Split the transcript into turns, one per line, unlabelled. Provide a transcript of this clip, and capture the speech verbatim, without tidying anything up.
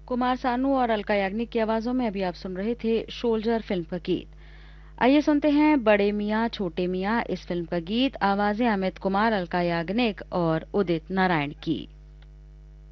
कुमार सानू और अलका याग्निक की आवाजों में अभी आप सुन रहे थे सोल्जर फिल्म का गीत। आइए सुनते हैं बड़े मियाँ छोटे मियाँ इस फिल्म का गीत। आवाजें अमित कुमार, अलका याग्निक और उदित नारायण की।